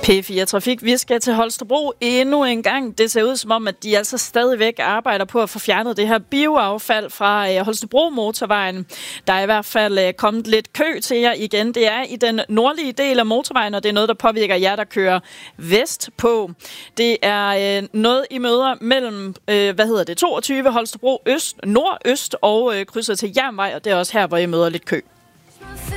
P4 Trafik, vi skal til Holstebro endnu en gang. Det ser ud som om, at de altså stadigvæk arbejder på at få fjernet det her bioaffald fra Holstebro motorvejen. Der er i hvert fald kommet lidt kø til jer igen. Det er i den nordlige del af motorvejen, og det er noget, der påvirker jer, der kører vestpå. Det er noget, I møder mellem 22 Holstebro Øst, Nordøst og krydset til Jernvej, og det er også her, hvor I møder lidt kø.